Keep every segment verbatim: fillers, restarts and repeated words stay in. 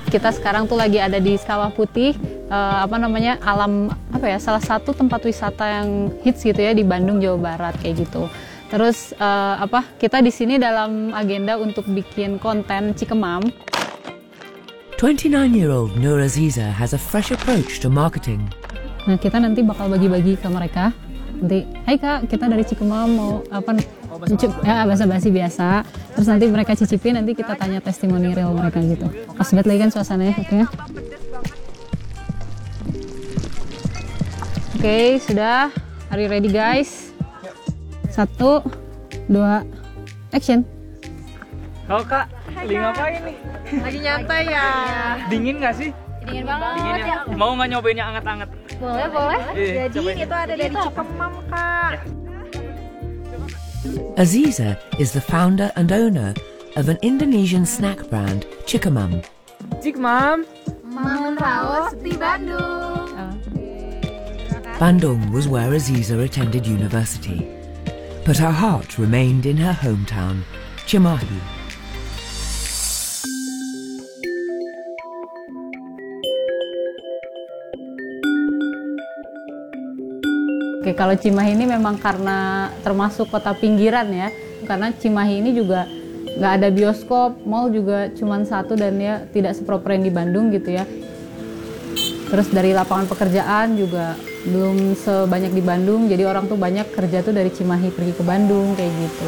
Kita sekarang tuh lagi ada di Kawah Putih, uh, apa namanya alam apa ya salah satu tempat wisata yang hits gitu ya di Bandung, Jawa Barat kayak gitu. Terus uh, apa kita di sini dalam agenda untuk bikin konten Cikemam. twenty-nine-year-old Nur Aziza has a fresh approach to marketing. Nah kita nanti bakal bagi-bagi ke mereka. Nanti, hai kak, kita dari Cikemam mau apa? Ya basa-basi biasa. Terus nanti mereka cicipin, nanti kita tanya testimoni real mereka gitu. Pas banget lagi kan suasananya, oke? Okay. Oke, okay, sudah. Are you ready guys? Satu, dua, action. Halo kak, lagi ngapain nih? Lagi nyantai ya. Dingin nggak sih? Dingin banget. Dingin ya? Mau nggak nyobainnya anget-anget? Boleh, boleh. Eh, Jadi itu ada dari Cikemam kak. Ya. Aziza is the founder and owner of an Indonesian snack brand, Cikemam. Cikemam. Mangun Raos di Bandung. Bandung was where Aziza attended university, but her heart remained in her hometown, Cimahi. Oke, kalau Cimahi ini memang karena termasuk kota pinggiran ya, karena Cimahi ini juga nggak ada bioskop, mall juga cuma satu dan ya tidak seproper yang di Bandung gitu ya. Terus dari lapangan pekerjaan juga belum sebanyak di Bandung, jadi orang tuh banyak kerja tuh dari Cimahi pergi ke Bandung kayak gitu.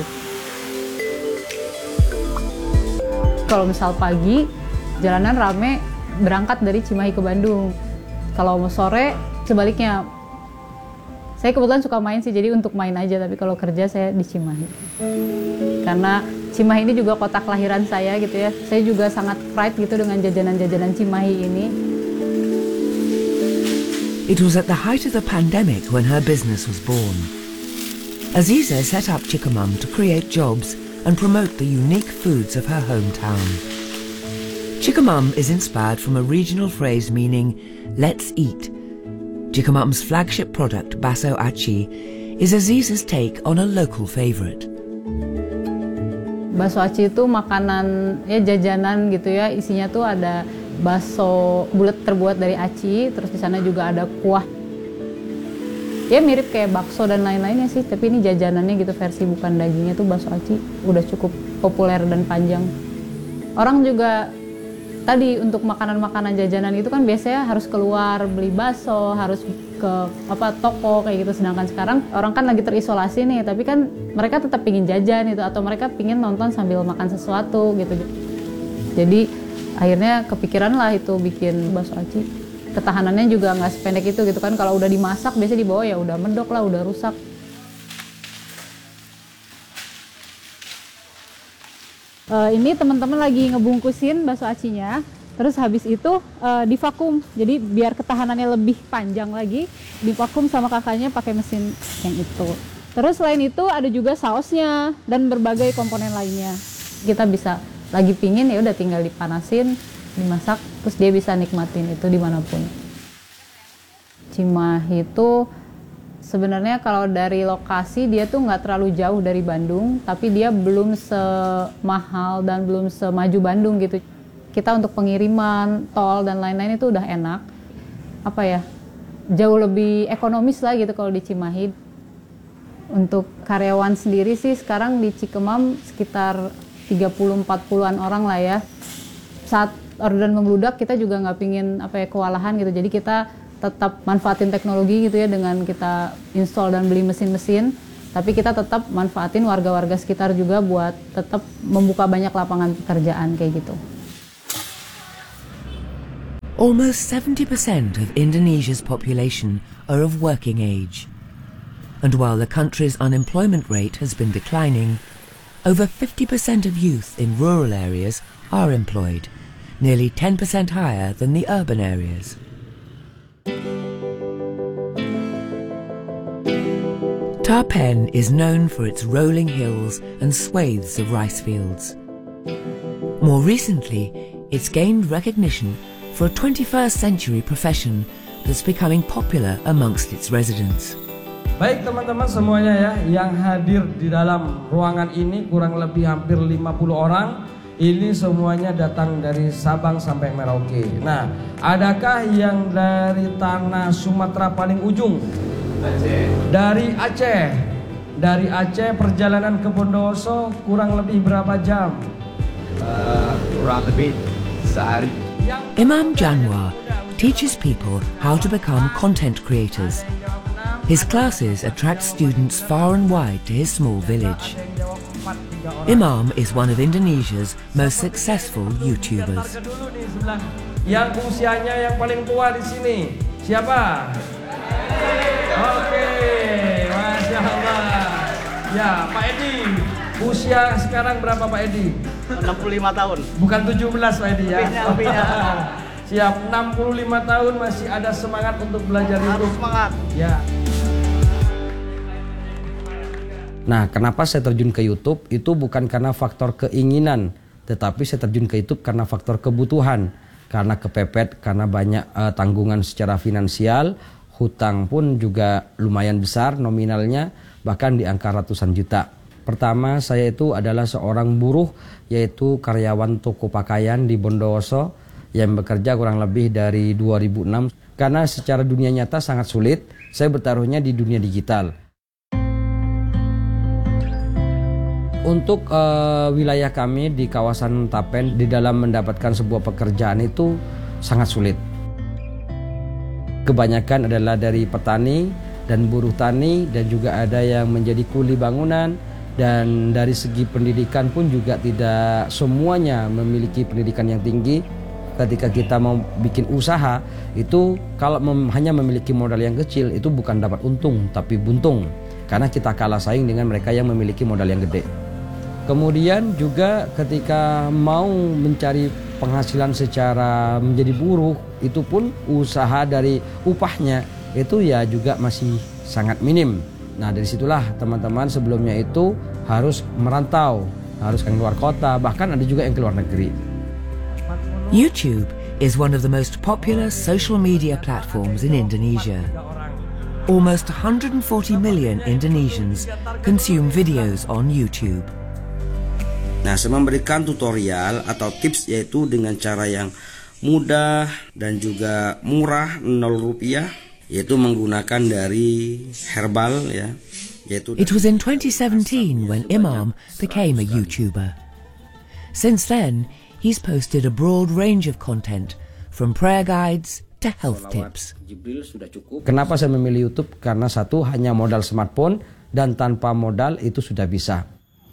Kalau misal pagi, jalanan rame berangkat dari Cimahi ke Bandung. Kalau mau sore, sebaliknya. Saya kebetulan suka main sih, jadi untuk main aja, tapi kalau kerja saya di Cimahi. Karena Cimahi ini juga kota kelahiran saya gitu ya. Saya juga sangat pride gitu dengan jajanan-jajanan Cimahi ini. It was at the height of the pandemic when her business was born. Aziza set up Cikemam to create jobs and promote the unique foods of her hometown. Cikemam is inspired from a regional phrase meaning, let's eat. Cikemam's flagship product, Baso Aci, is Aziza's take on a local favorite. Baso Aci itu makanan ya jajanan gitu ya, isinya tuh ada bakso bulat terbuat dari aci, terus di sana juga ada kuah. Ya mirip kayak bakso dan lain-lainnya sih, tapi ini jajanannya gitu versi bukan dagingnya tuh Baso Aci udah cukup populer dan panjang. Orang juga tadi untuk makanan-makanan jajanan itu kan biasanya harus keluar beli bakso, harus ke apa toko kayak gitu. Sedangkan sekarang orang kan lagi terisolasi nih, tapi kan mereka tetap pingin jajan itu atau mereka pingin nonton sambil makan sesuatu gitu. Jadi akhirnya kepikiran lah itu bikin bakso aci. Ketahanannya juga nggak sependek itu gitu kan. Kalau udah dimasak biasanya dibawa ya udah medok lah, udah rusak. Uh, ini teman-teman lagi ngebungkusin bakso acinya, terus habis itu uh, divakum, jadi biar ketahanannya lebih panjang lagi, divakum sama kakaknya pakai mesin yang itu. Terus selain itu ada juga sausnya dan berbagai komponen lainnya. Kita bisa lagi pingin ya udah tinggal dipanasin, dimasak, terus dia bisa nikmatin itu dimanapun. Cimahi itu sebenarnya kalau dari lokasi dia tuh nggak terlalu jauh dari Bandung, tapi dia belum semahal dan belum semaju Bandung gitu. Kita untuk pengiriman, tol dan lain-lain itu udah enak. Apa ya, jauh lebih ekonomis lah gitu kalau di Cimahi. Untuk karyawan sendiri sih sekarang di Cikemam sekitar tiga puluh sampai empat puluhan orang lah ya. Saat orderan membludak kita juga nggak pingin apa ya kewalahan gitu, jadi kita tetap manfaatin teknologi gitu ya dengan kita install dan beli mesin-mesin, tapi kita tetap manfaatin warga-warga sekitar juga buat tetap membuka banyak lapangan pekerjaan kayak gitu. Almost seventy percent of Indonesia's population are of working age. And while the country's unemployment rate has been declining, over fifty percent of youth in rural areas are employed, nearly ten percent higher than the urban areas. Tarpen is known for its rolling hills and swathes of rice fields. More recently, it's gained recognition for a twenty-first century profession that's becoming popular amongst its residents. Baik teman-teman semuanya ya, yang hadir di dalam ruangan ini kurang lebih hampir lima puluh orang. Ini semuanya datang dari Sabang sampai Merauke. Nah, adakah yang dari tanah Sumatera paling ujung? Aceh. Dari Aceh. Dari Aceh perjalanan ke Bondowoso kurang lebih berapa jam? Uh, kurang lebih sehari. Imam Janwar teaches people how to become content creators. His classes attract students far and wide to his small village. Imam is one of Indonesia's most successful YouTubers. Yang usianya yang paling tua di sini siapa? Oke, Masya Allah. Ya, Pak Edi. Usia sekarang berapa Pak Edi? enam puluh lima tahun. Bukan tujuh belas Pak Edi ya. Lebihnya, lebihnya. Siap, enam puluh lima tahun masih ada semangat untuk belajar YouTube. Harus semangat. Ya. Nah, kenapa saya terjun ke YouTube? Itu bukan karena faktor keinginan, tetapi saya terjun ke YouTube karena faktor kebutuhan. Karena kepepet, karena banyak uh, tanggungan secara finansial, hutang pun juga lumayan besar nominalnya, bahkan di angka ratusan juta. Pertama, saya itu adalah seorang buruh, yaitu karyawan toko pakaian di Bondowoso yang bekerja kurang lebih dari dua ribu enam. Karena secara dunia nyata sangat sulit, saya bertaruhnya di dunia digital. Untuk uh, wilayah kami di kawasan Tapen, di dalam mendapatkan sebuah pekerjaan itu sangat sulit. Kebanyakan adalah dari petani dan buruh tani, dan juga ada yang menjadi kuli bangunan. Dan dari segi pendidikan pun juga tidak semuanya memiliki pendidikan yang tinggi. Ketika kita mau bikin usaha, itu kalau mem hanya memiliki modal yang kecil, itu bukan dapat untung, tapi buntung. Karena kita kalah saing dengan mereka yang memiliki modal yang gede. Kemudian juga ketika mau mencari penghasilan secara menjadi buruh, itu pun usaha dari upahnya itu ya juga masih sangat minim. Nah, dari situlah teman-teman sebelumnya itu harus merantau, harus ke luar kota, bahkan ada juga yang ke luar negeri. YouTube is one of the most popular social media platforms in Indonesia. Almost one hundred forty million Indonesians consume videos on YouTube. Nah, saya memberikan tutorial atau tips yaitu dengan cara yang mudah dan juga murah, nol rupiah, yaitu menggunakan dari herbal ya, yaitu. It was in twenty seventeen when Imam became a YouTuber. Since then, he's posted a broad range of content from prayer guides to health tips. Kenapa saya memilih YouTube? Karena satu, hanya modal smartphone, dan tanpa modal itu sudah bisa.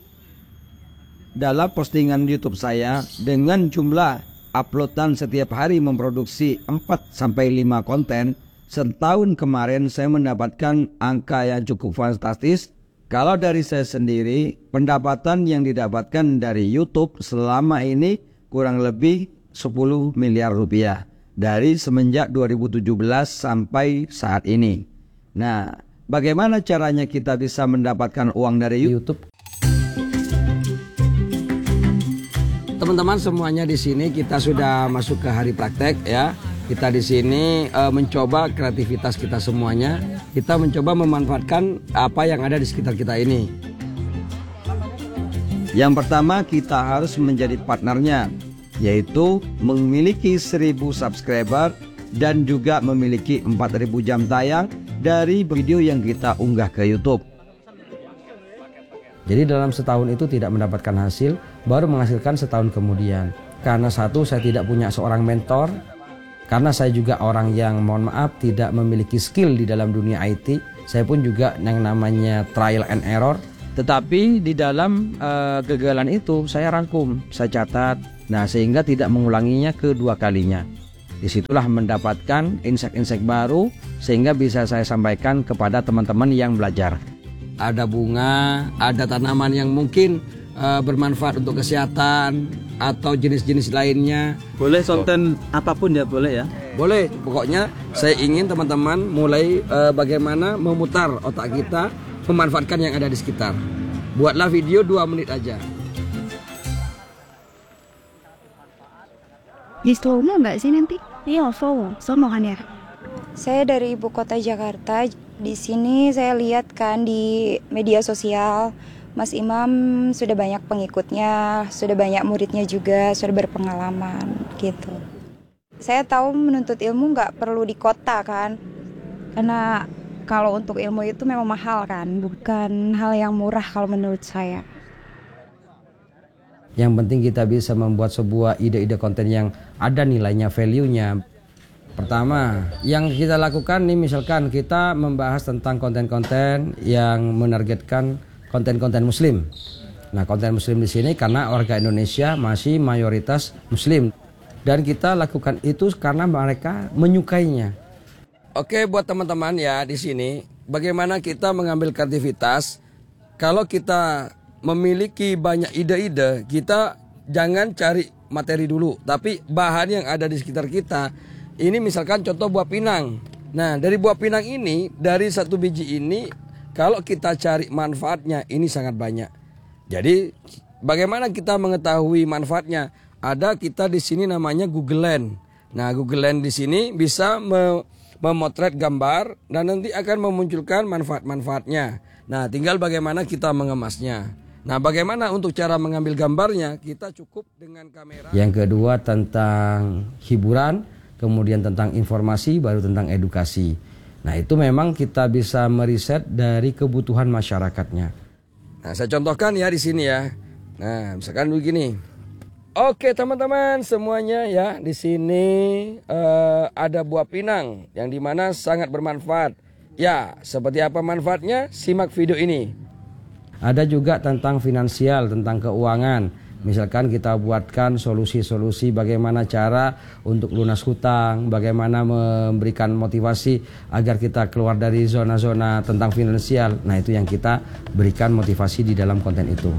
Dalam postingan YouTube saya, dengan jumlah uploadan setiap hari memproduksi empat sampai lima konten, setahun kemarin saya mendapatkan angka yang cukup fantastis. Kalau dari saya sendiri, pendapatan yang didapatkan dari YouTube selama ini kurang lebih sepuluh miliar rupiah dari semenjak dua ribu tujuh belas sampai saat ini. Nah, bagaimana caranya kita bisa mendapatkan uang dari YouTube? Teman-teman semuanya di sini kita sudah masuk ke hari praktek ya. Kita di sini e, mencoba kreativitas kita semuanya. Kita mencoba memanfaatkan apa yang ada di sekitar kita ini. Yang pertama, kita harus menjadi partnernya, yaitu memiliki seribu subscriber dan juga memiliki empat ribu jam tayang dari video yang kita unggah ke YouTube. Jadi dalam setahun itu tidak mendapatkan hasil, baru menghasilkan setahun kemudian. Karena satu, saya tidak punya seorang mentor. Karena saya juga orang yang mohon maaf tidak memiliki skill di dalam dunia I T. Saya pun juga yang namanya trial and error. Tetapi di dalam uh, kegagalan itu saya rangkum, saya catat. Nah, sehingga tidak mengulanginya kedua kalinya. Disitulah mendapatkan insight-insight baru sehingga bisa saya sampaikan kepada teman-teman yang belajar. Ada bunga, ada tanaman yang mungkin uh, bermanfaat untuk kesehatan atau jenis-jenis lainnya. Boleh konten apapun ya, boleh ya? Boleh, pokoknya saya ingin teman-teman mulai uh, bagaimana memutar otak kita, memanfaatkan yang ada di sekitar. Buatlah video dua menit aja. Di slow mo nggak sih nanti? Iya, slow, slow kan ya? Saya dari ibu kota Jakarta. Di sini saya lihat kan di media sosial Mas Imam sudah banyak pengikutnya, sudah banyak muridnya juga, sudah berpengalaman gitu. Saya tahu menuntut ilmu nggak perlu di kota kan, karena kalau untuk ilmu itu memang mahal kan, bukan hal yang murah kalau menurut saya. Yang penting kita bisa membuat sebuah ide-ide konten yang ada nilainya, value-nya. Pertama, yang kita lakukan nih misalkan kita membahas tentang konten-konten yang menargetkan konten-konten muslim. Nah, konten muslim di sini karena warga Indonesia masih mayoritas muslim. Dan kita lakukan itu karena mereka menyukainya. Oke, buat teman-teman ya di sini, bagaimana kita mengambil kreativitas. Kalau kita memiliki banyak ide-ide, kita jangan cari materi dulu, tapi bahan yang ada di sekitar kita. Ini misalkan contoh buah pinang. Nah, dari buah pinang ini, dari satu biji ini, kalau kita cari manfaatnya, ini sangat banyak. Jadi, bagaimana kita mengetahui manfaatnya? Ada kita di sini namanya Google Lens. Nah, Google Lens di sini bisa me memotret gambar dan nanti akan memunculkan manfaat-manfaatnya. Nah, tinggal bagaimana kita mengemasnya. Nah, bagaimana untuk cara mengambil gambarnya? Kita cukup dengan kamera. Yang kedua tentang hiburan, kemudian tentang informasi, baru tentang edukasi. Nah, itu memang kita bisa meriset dari kebutuhan masyarakatnya. Nah, saya contohkan ya di sini ya. Nah, misalkan begini. Oke, teman-teman semuanya ya, di sini uh, ada buah pinang yang dimana sangat bermanfaat. Ya, seperti apa manfaatnya? Simak video ini. Ada juga tentang finansial, tentang keuangan. Misalkan kita buatkan solusi-solusi bagaimana cara untuk lunas hutang, bagaimana memberikan motivasi agar kita keluar dari zona-zona tentang finansial. Nah, itu yang kita berikan motivasi di dalam konten itu.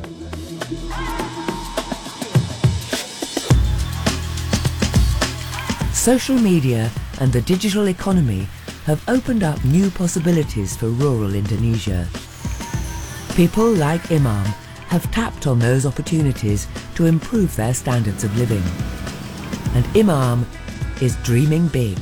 Social media and the digital economy have opened up new possibilities for rural Indonesia. People like Imam have tapped on those opportunities to improve their standards of living. And Imam is dreaming big.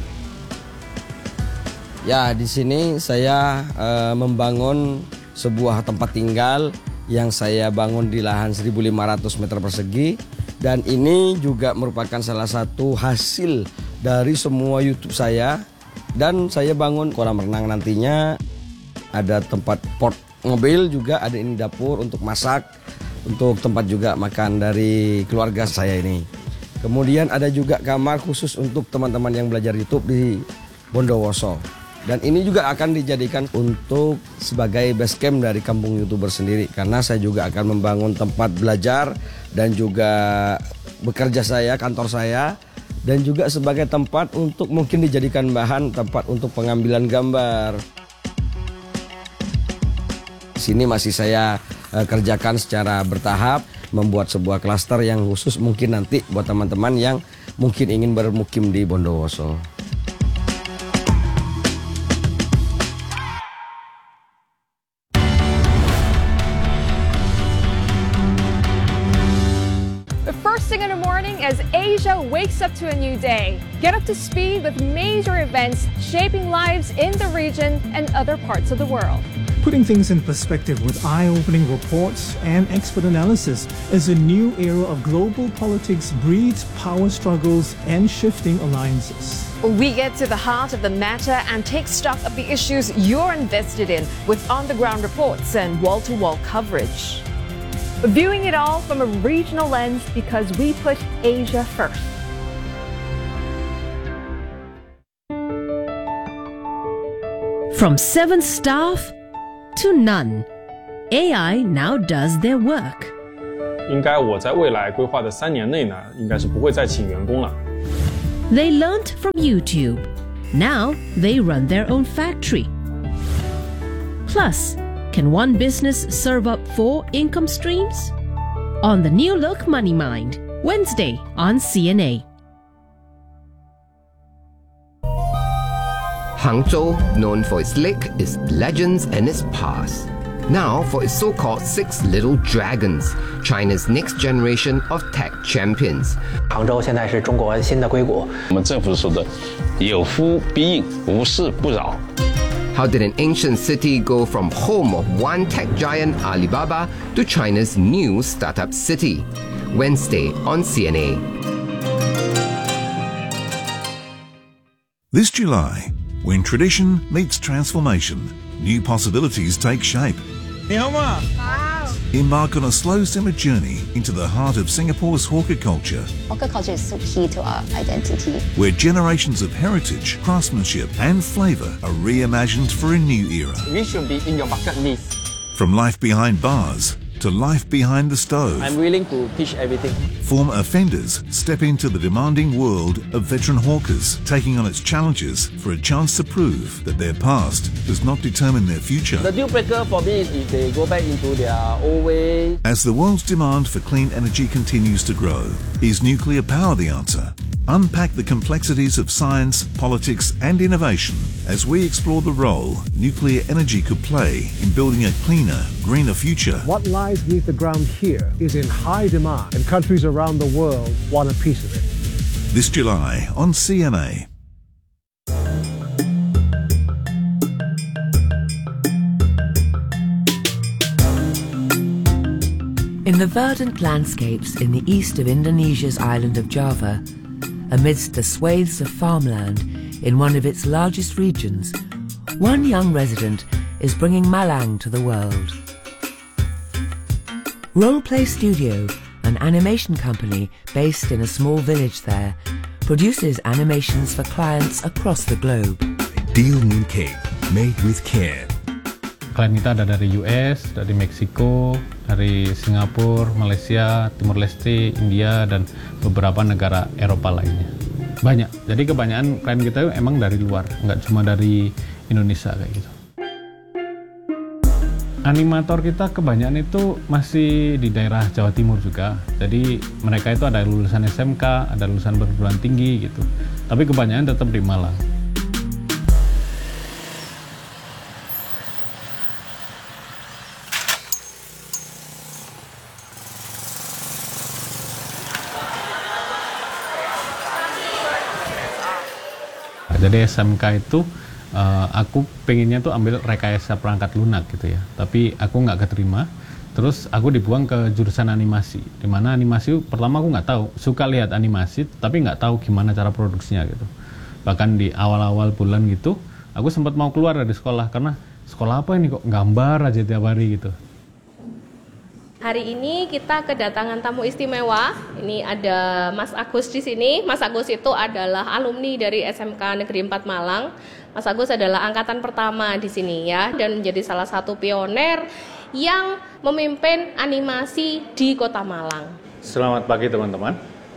Ya, di sini saya uh, membangun sebuah tempat tinggal yang saya bangun di lahan seribu lima ratus meter persegi, dan ini juga merupakan salah satu hasil dari semua YouTube saya. Dan saya bangun kolam renang nantinya, ada tempat port mobil juga, ada ini dapur untuk masak, untuk tempat juga makan dari keluarga saya ini. Kemudian ada juga kamar khusus untuk teman-teman yang belajar YouTube di Bondowoso. Dan ini juga akan dijadikan untuk sebagai base camp dari kampung YouTuber sendiri. Karena saya juga akan membangun tempat belajar dan juga bekerja saya, kantor saya. Dan juga sebagai tempat untuk mungkin dijadikan bahan tempat untuk pengambilan gambar. Sini masih saya uh, kerjakan secara bertahap, membuat sebuah klaster yang khusus mungkin nanti buat teman-teman yang mungkin ingin bermukim di Bondowoso. The first thing in the morning as Asia wakes up to a new day. Get up to speed with major events shaping lives in the region and other parts of the world. Putting things in perspective with eye-opening reports and expert analysis as a new era of global politics breeds power struggles and shifting alliances. We get to the heart of the matter and take stock of the issues you're invested in with on-the-ground reports and wall-to-wall coverage. Viewing it all from a regional lens because we put Asia first. From seven staff to none, A I now does their work. 应该我在未来规划的三年内呢，应该是不会再请员工了。 They learnt from YouTube. Now they run their own factory. Plus, can one business serve up four income streams? On the new look Money Mind, Wednesday on C N A. Hangzhou, known for its lake, its legends, and its past. Now for its so-called Six Little Dragons, China's next generation of tech champions. 杭州现在是中国新的硅谷。 我们政府说的有夫必应，无事不扰。 How did an ancient city go from home of one tech giant Alibaba to China's new startup city? Wednesday on C N A. This July, when tradition meets transformation, new possibilities take shape. Embark on a slow simmer journey into the heart of Singapore's hawker culture, Hawker culture is so key to our identity. where generations of heritage, craftsmanship and flavour are reimagined for a new era. We should be in your bucket list. From life behind bars to life behind the stove, I'm willing to teach everything. former offenders step into the demanding world of veteran hawkers, taking on its challenges for a chance to prove that their past does not determine their future. The deal breaker for me is if they go back into their old way. As the world's demand for clean energy continues to grow, is nuclear power the answer? Unpack the complexities of science, politics and innovation as we explore the role nuclear energy could play in building a cleaner, greener future. What lies beneath the ground here is in high demand, and countries around the world want a piece of it. This July on C N A. In the verdant landscapes in the east of Indonesia's island of Java, amidst the swathes of farmland in one of its largest regions, one young resident is bringing Malang to the world. Roleplay Studio, an animation company based in a small village there, produces animations for clients across the globe. Deal Mooncake, made with care. Klien kita ada dari U S, dari Meksiko, dari Singapura, Malaysia, Timur Leste, India, dan beberapa negara Eropa lainnya. Banyak. Jadi kebanyakan klien kita emang dari luar, nggak cuma dari Indonesia kayak gitu. Animator kita kebanyakan itu masih di daerah Jawa Timur juga. Jadi mereka itu ada lulusan S M K, ada lulusan perguruan tinggi gitu. Tapi kebanyakan tetap di Malang. Jadi S M K itu uh, aku pengennya tuh ambil rekayasa perangkat lunak gitu ya, tapi aku nggak keterima. Terus aku dibuang ke jurusan animasi, dimana animasi pertama aku nggak tahu, suka lihat animasi tapi nggak tahu gimana cara produksinya gitu. Bahkan di awal-awal bulan gitu, aku sempat mau keluar dari sekolah karena sekolah apa ini kok gambar aja tiap hari gitu. Hari ini kita kedatangan tamu istimewa. Ini ada Mas Agus di sini. Mas Agus itu adalah alumni dari S M K Negeri empat Malang. Mas Agus adalah angkatan pertama di sini ya, dan menjadi salah satu pioner yang memimpin animasi di Kota Malang. Selamat pagi teman-teman.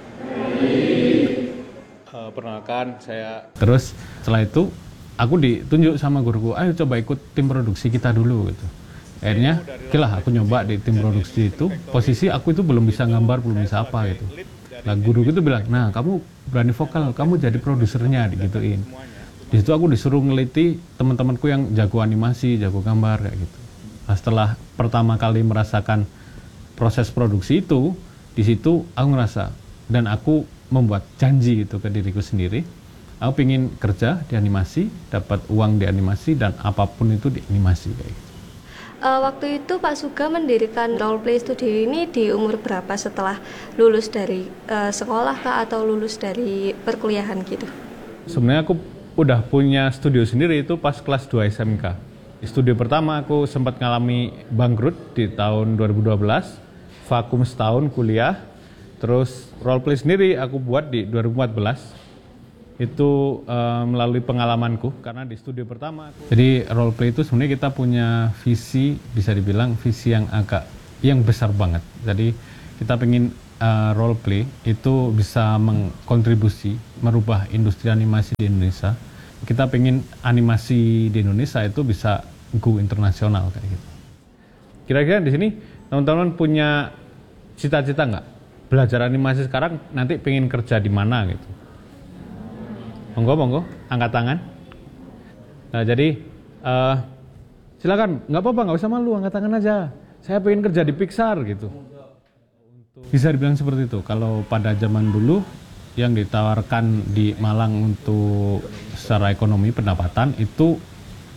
Uh, perkenalkan saya. Terus setelah itu aku ditunjuk sama guruku, ayo coba ikut tim produksi kita dulu gitu. Akhirnya, oke lah aku nyoba di tim produksi itu, posisi aku itu belum bisa gambar, belum bisa apa gitu. Nah guru itu bilang, nah kamu berani vokal, kamu jadi produsernya, digituin. Di situ aku disuruh ngeliti teman-temanku yang jago animasi, jago gambar kayak gitu. Nah setelah pertama kali merasakan proses produksi itu, di situ aku ngerasa, dan aku membuat janji gitu ke diriku sendiri, aku pingin kerja di animasi, dapat uang di animasi, dan apapun itu di animasi kayak gitu. Uh, waktu itu Pak Suga mendirikan Roleplay Studio ini di umur berapa setelah lulus dari uh, sekolah kah atau lulus dari perkuliahan gitu? Sebenarnya aku udah punya studio sendiri itu pas kelas dua S M K. Di studio pertama aku sempat ngalami bangkrut di tahun dua ribu dua belas, vakum setahun kuliah, terus Roleplay sendiri aku buat di dua ribu empat belas. Itu uh, melalui pengalamanku, karena di studio pertama aku... Jadi roleplay itu sebenarnya kita punya visi, bisa dibilang visi yang agak yang besar banget. Jadi kita pengen uh, roleplay itu bisa mengkontribusi merubah industri animasi di Indonesia. Kita pengen animasi di Indonesia itu bisa go internasional kayak gitu. Kira-kira di sini teman-teman punya cita-cita nggak? Belajar animasi sekarang nanti pengen kerja di mana gitu? Monggo, monggo, angkat tangan. Nah, jadi uh, silakan, nggak apa-apa, nggak usah malu, angkat tangan aja. Saya pengen kerja di Pixar gitu. Bisa dibilang seperti itu. Kalau pada zaman dulu yang ditawarkan di Malang untuk secara ekonomi pendapatan itu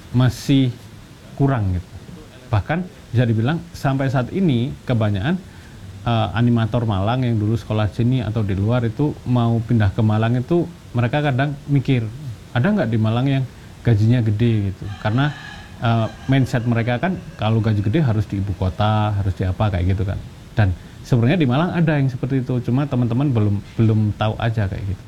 masih kurang gitu. Bahkan bisa dibilang sampai saat ini kebanyakan uh, animator Malang yang dulu sekolah sini atau di luar itu mau pindah ke Malang itu mereka kadang mikir, ada nggak di Malang yang gajinya gede gitu. Karena uh, mindset mereka kan kalau gaji gede harus di ibu kota, harus di apa kayak gitu kan. Dan sebenarnya di Malang ada yang seperti itu, cuma teman-teman belum belum tahu aja kayak gitu.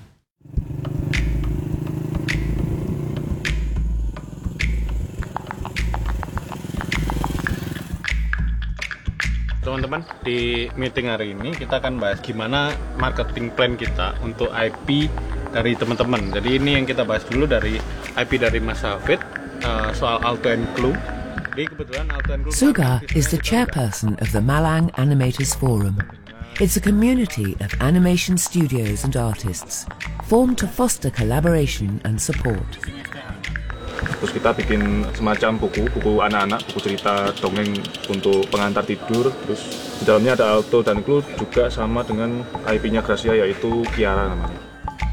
Teman-teman, di meeting hari ini kita akan bahas gimana marketing plan kita untuk I P dari teman-teman. Jadi ini yang kita bahas dulu dari I P dari Mas Hafid, uh, soal Alto and Clue. Jadi kebetulan Alto and Clue Suga is the chairperson of the Malang Animators Forum. It's a community of animation studios and artists formed to foster collaboration and support. Terus kita bikin semacam buku, buku anak-anak, buku cerita dongeng untuk pengantar tidur. Terus di dalamnya ada Alto dan Clue juga sama dengan I P-nya Gracia, yaitu Kiara namanya.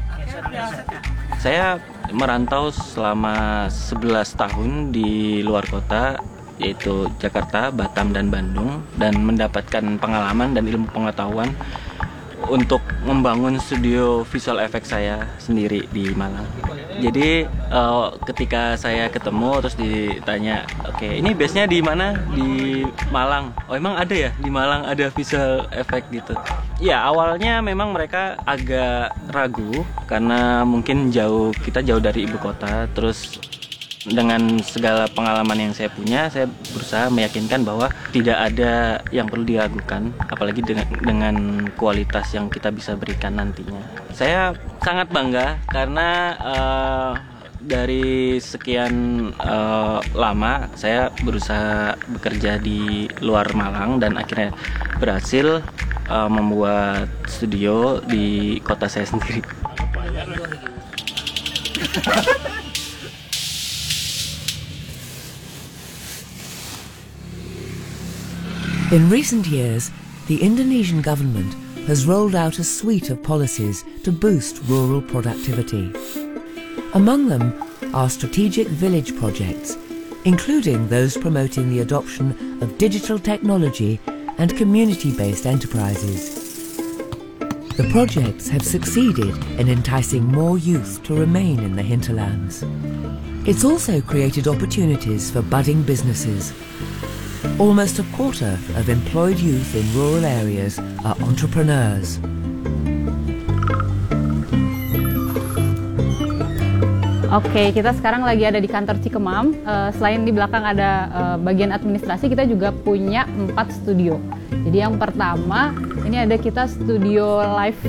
Saya merantau selama sebelas tahun di luar kota, yaitu Jakarta, Batam, dan Bandung, dan mendapatkan pengalaman dan ilmu pengetahuan untuk membangun studio visual effects saya sendiri di Malang. Jadi uh, ketika saya ketemu terus ditanya, oke okay, ini base-nya di mana? Di Malang. Oh emang ada ya di Malang ada visual effect gitu. Ya awalnya memang mereka agak ragu karena mungkin jauh, kita jauh dari ibu kota. Terus dengan segala pengalaman yang saya punya, saya berusaha meyakinkan bahwa tidak ada yang perlu diragukan, apalagi dengan, dengan kualitas yang kita bisa berikan nantinya. Saya sangat bangga karena uh, dari sekian uh, lama saya berusaha bekerja di luar Malang dan akhirnya berhasil uh, membuat studio di kota saya sendiri. In recent years, the Indonesian government has rolled out a suite of policies to boost rural productivity. Among them are strategic village projects, including those promoting the adoption of digital technology and community-based enterprises. The projects have succeeded in enticing more youth to remain in the hinterlands. It's also created opportunities for budding businesses. Almost a quarter of employed youth in rural areas are entrepreneurs. Oke, kita sekarang lagi ada di kantor Cikemam. Uh, selain di belakang ada uh, bagian administrasi, kita juga punya empat studio. Jadi yang pertama, ini ada kita studio live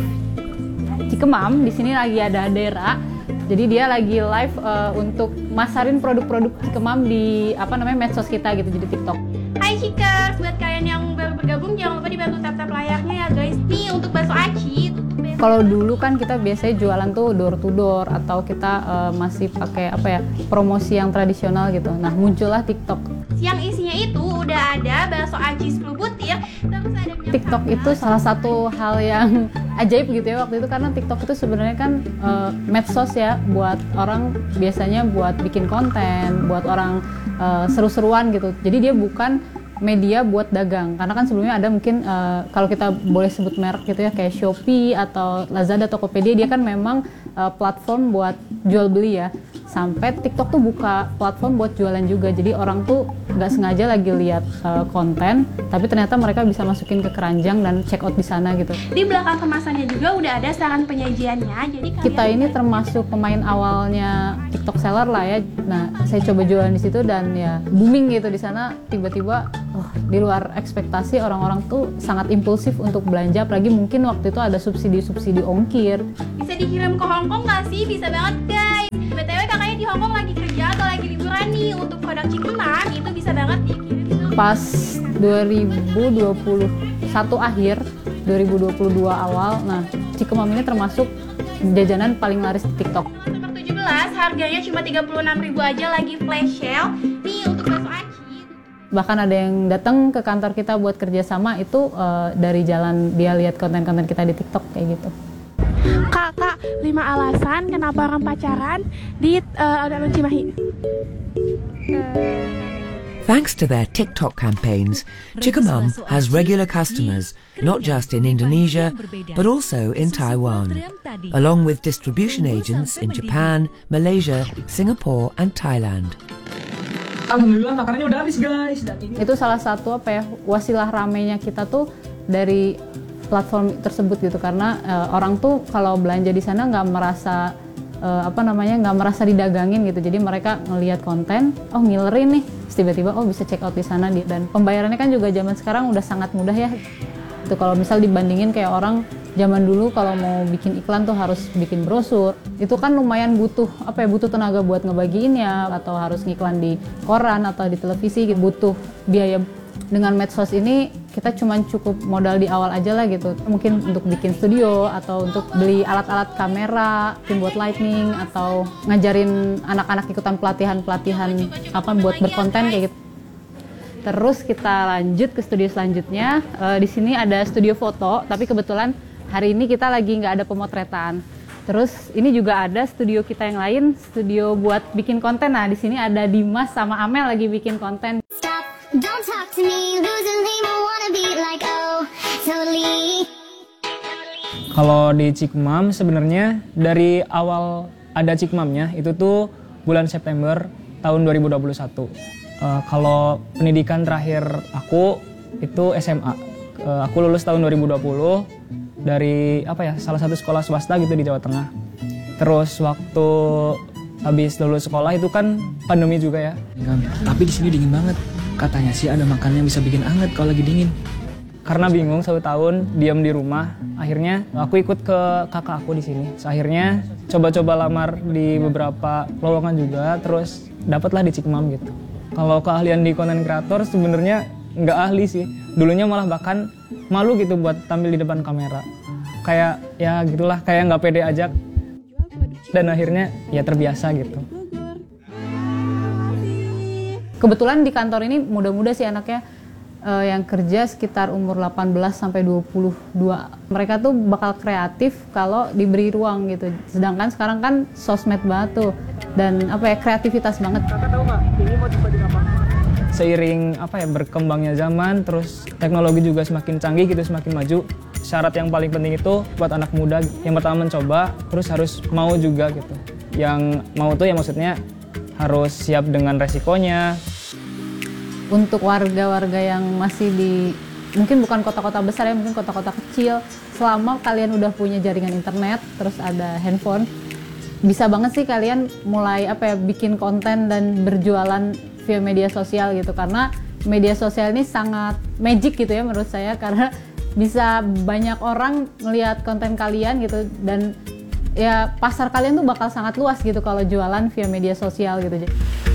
Cikemam. Di sini lagi ada Dera. Jadi dia lagi live uh, untuk masarin produk-produk Cikemam di apa namanya medsos kita gitu, jadi TikTok. Hai Cikers, buat kalian yang baru bergabung jangan lupa dibantu tap-tap layarnya ya guys. Nih untuk bakso aci. Kalau dulu kan kita biasanya jualan tuh door to door atau kita uh, masih pakai apa ya promosi yang tradisional gitu. Nah muncullah TikTok. Yang isinya itu udah ada bakso aci sepuluh butir. Terus ada TikTok itu salah satu hal yang ajaib gitu ya waktu itu, karena TikTok itu sebenarnya kan uh, medsos ya buat orang biasanya buat bikin konten, buat orang uh, seru-seruan gitu. Jadi dia bukan media buat dagang, karena kan sebelumnya ada mungkin uh, kalau kita boleh sebut merek gitu ya kayak Shopee atau Lazada, Tokopedia, dia kan memang uh, platform buat jual beli ya. Sampai TikTok tuh buka platform buat jualan juga, jadi orang tuh nggak sengaja lagi lihat uh, konten, tapi ternyata mereka bisa masukin ke keranjang dan check out di sana gitu. Di belakang kemasannya juga udah ada saran penyajiannya, jadi kita ini termasuk pemain awalnya TikTok seller lah ya. Nah, saya coba jualan di situ dan ya booming gitu di sana. Tiba-tiba, oh, di luar ekspektasi orang-orang tuh sangat impulsif untuk belanja, apalagi mungkin waktu itu ada subsidi-subsidi ongkir. Bisa dikirim ke Hongkong nggak sih? Bisa banget guys. B T W kakaknya di Hongkong lagi kerja atau lagi liburan nih, untuk produk Cikemam itu bisa banget dikirim. Pas dua ribu dua puluh satu akhir, dua ribu dua puluh dua awal, nah Cikemam ini termasuk jajanan paling laris di TikTok. Nomor tujuh belas harganya cuma tiga puluh enam ribu aja, lagi flash sale nih untuk bakso aci. Bahkan ada yang datang ke kantor kita buat kerjasama itu uh, dari jalan dia lihat konten-konten kita di TikTok kayak gitu. Kak, kak, lima alasan kenapa orang pacaran di uh, Alun-Alun Cimahi. Thanks to their TikTok campaigns, Chickamum has regular customers, not just in Indonesia, but also in Taiwan, along with distribution agents in Japan, Malaysia, Singapore, and Thailand. Alhamdulillah makanannya udah habis guys. Itu salah satu apa ya wasilah ramenya kita tuh dari platform tersebut gitu, karena uh, orang tuh kalau belanja di sana nggak merasa uh, apa namanya nggak merasa didagangin gitu. Jadi mereka ngelihat konten, oh ngilerin nih, terus tiba-tiba oh bisa check out di sana, dan pembayarannya kan juga zaman sekarang udah sangat mudah ya. Itu kalau misal dibandingin kayak orang zaman dulu kalau mau bikin iklan tuh harus bikin brosur, itu kan lumayan butuh apa ya butuh tenaga buat ngebagiinnya, atau harus ngiklan di koran atau di televisi, butuh biaya. Dengan medsos ini kita cuma cukup modal di awal aja lah gitu, mungkin untuk bikin studio atau untuk beli alat-alat kamera, mungkin buat lighting, atau ngajarin anak-anak ikutan pelatihan-pelatihan apa buat berkonten kayak gitu. Terus kita lanjut ke studio selanjutnya. E, di sini ada studio foto, tapi kebetulan hari ini kita lagi nggak ada pemotretan. Terus ini juga ada studio kita yang lain, studio buat bikin konten. Nah di sini ada Dimas sama Amel lagi bikin konten. Don't talk to me, lose a name, I wanna be like oh, totally. Kalau di Chickamum sebenarnya dari awal ada Chickamumnya itu tuh bulan September tahun dua ribu dua puluh satu. Uh, kalau pendidikan terakhir aku itu S M A. Uh, aku lulus tahun dua ribu dua puluh dari apa ya salah satu sekolah swasta gitu di Jawa Tengah. Terus waktu habis lulus sekolah itu kan pandemi juga ya. Tapi di sini dingin banget. Katanya sih ada makanan yang bisa bikin anget kalau lagi dingin. Karena bingung satu tahun diam di rumah, akhirnya aku ikut ke kakak aku di sini. Akhirnya coba-coba lamar di beberapa lowongan juga, terus dapatlah di Chickamum gitu. Kalau keahlian di content creator sebenarnya nggak ahli sih. Dulunya malah bahkan malu gitu buat tampil di depan kamera. Kayak ya gitulah, kayak nggak pede aja. Dan akhirnya ya terbiasa gitu. Kebetulan di kantor ini muda-muda sih anaknya, uh, yang kerja sekitar umur delapan belas sampai dua puluh dua. Mereka tuh bakal kreatif kalau diberi ruang gitu. Sedangkan sekarang kan sosmed banget tuh, dan apa ya kreativitas banget. Kakak tahu nggak ini mau dipakai apa? Seiring apa ya berkembangnya zaman, terus teknologi juga semakin canggih gitu, semakin maju. Syarat yang paling penting itu buat anak muda yang pertama mencoba, terus harus mau juga gitu. Yang mau tuh ya maksudnya harus siap dengan resikonya. Untuk warga-warga yang masih di, mungkin bukan kota-kota besar ya, mungkin kota-kota kecil, selama kalian udah punya jaringan internet, terus ada handphone, bisa banget sih kalian mulai apa ya, bikin konten dan berjualan via media sosial gitu. Karena media sosial ini sangat magic gitu ya menurut saya, karena bisa banyak orang melihat konten kalian gitu, dan ya pasar kalian tuh bakal sangat luas gitu kalau jualan via media sosial gitu.